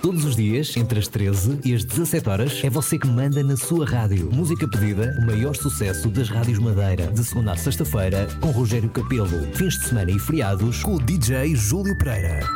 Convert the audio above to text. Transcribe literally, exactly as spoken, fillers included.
Todos os dias, entre as treze e as dezassete horas, é você que manda na sua rádio. Música pedida, o maior sucesso das rádios Madeira. De segunda à sexta-feira, com Rogério Capelo. Fins de semana e feriados, com o D J Júlio Pereira.